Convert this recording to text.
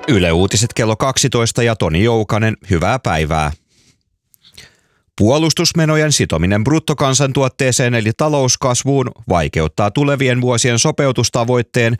Yle Uutiset kello 12 ja Toni Joukanen, hyvää päivää. Puolustusmenojen sitominen bruttokansantuotteeseen eli talouskasvuun vaikeuttaa tulevien vuosien sopeutustavoitteen